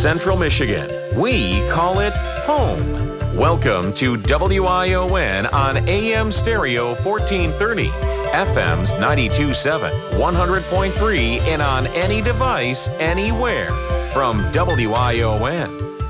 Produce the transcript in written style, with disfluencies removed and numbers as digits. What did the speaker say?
Central Michigan. We call it home. Welcome to WION on AM Stereo 1430, FM's 92.7, 100.3, and on any device, anywhere. From WION,